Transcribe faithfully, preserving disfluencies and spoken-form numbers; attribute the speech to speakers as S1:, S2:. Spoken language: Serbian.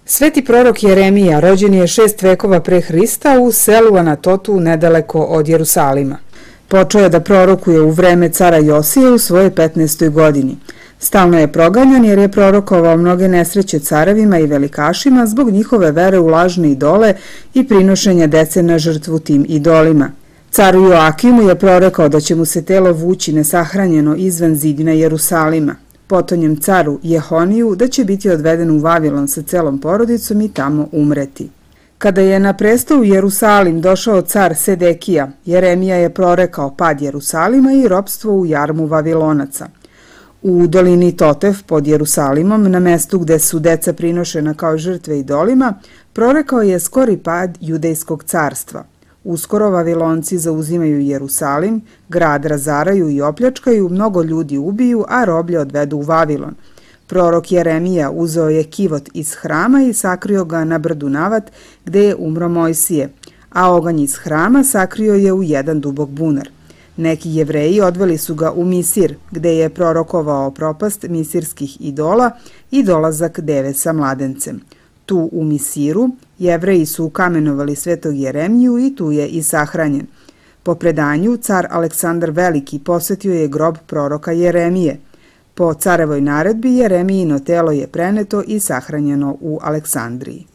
S1: Sveti prorok Jeremija rođen je šest vekova pre Hrista u selu Anatotu nedaleko od Jerusalima. Počeo je da prorokuje u vreme cara Josije u svojoj petnaestoj godini. Stalno je proganjan jer je prorokovao mnoge nesreće carevima i velikašima zbog njihove vere u lažne idole i prinošenja dece na žrtvu tim idolima. Caru Joakimu je prorekao da će mu se telo vući nesahranjeno izvan zidina Jerusalima. Potonjem caru Jehoniju da će biti odveden u Vavilon sa celom porodicom i tamo umreti. Kada je na presto u Jerusalim došao car Sedekija, Jeremija je prorekao pad Jerusalima i ropstvo u jarmu Vavilonaca. U dolini Totef pod Jerusalimom, na mestu gde su deca prinošena kao žrtve idolima, prorekao je skori pad judejskog carstva. Uskoro Vavilonci zauzimaju Jerusalim, grad razaraju i opljačkaju, mnogo ljudi ubiju, a roblje odvedu u Vavilon. Prorok Jeremija uzeo je kivot iz hrama i sakrio ga na brdu Navat, gde je umro Mojsije, a oganj iz hrama sakrio je u jedan dubok bunar. Neki Jevreji odveli su ga u Misir, gde je prorokovao propast misirskih idola i dolazak deve sa mladencem. Tu u Misiru Jevreji su ukamenovali svetog Jeremiju i tu je i sahranjen. Po predanju, car Aleksandar Veliki posetio je grob proroka Jeremije. Po carevoj naredbi Jeremijino telo je preneto i sahranjeno u Aleksandriji.